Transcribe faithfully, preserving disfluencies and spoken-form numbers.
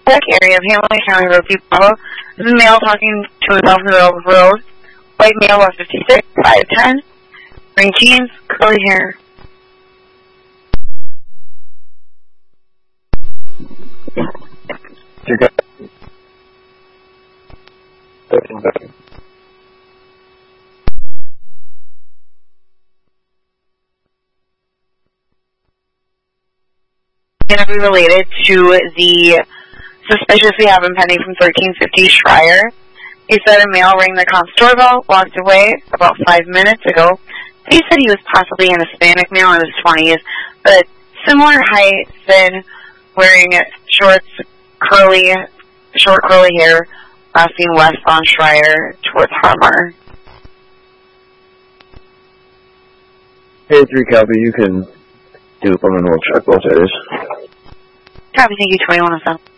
Black area of Hamilton County Road two Bravo. This is a male talking to himself in the middle of the road. White male, about fifty-six, five ten. Green jeans, curly hair. You got thirteen seconds. Going to be related to the suspicious we have impending from thirteen fifty Schreier. He said a male rang the comp's doorbell, walked away about five minutes ago. He said he was possibly an Hispanic male in his twenties, but similar height, thin, wearing shorts, curly, short curly hair, crossing west on Schreier towards Harmar. Hey, three copy, you can do a criminal check both areas. Copy, thank you, twenty-one oh seven.